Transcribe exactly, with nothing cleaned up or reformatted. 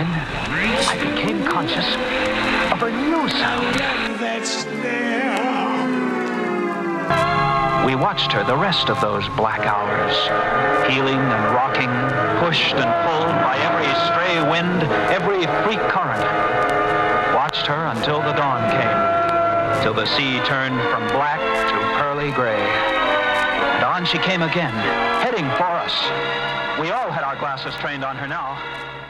then I became conscious of a new sound. That's there. We watched her the rest of those black hours, heeling and rocking, pushed and pulled by every stray wind, every freak current. Watched her until the dawn came, till the sea turned from black to pearly gray. And on she came again, heading for us. We all had our glasses trained on her now.